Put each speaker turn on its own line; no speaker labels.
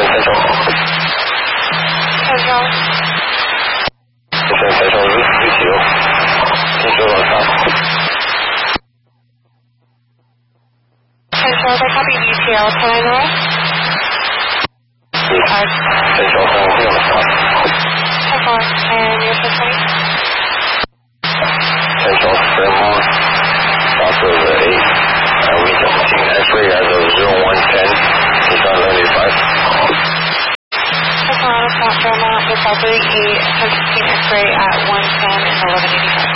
Central.
Central.
Descend Central Route 30. Central on top.
Central, they copy UTL 10 North.
Central Hong Kong on top.
Central, and your system?
Central Fairmont, south of 8. We just seen X-ray as of 0110. It's on 95.
Central, Fairmont, with South 8, 1016 X-ray at 110 and 1185.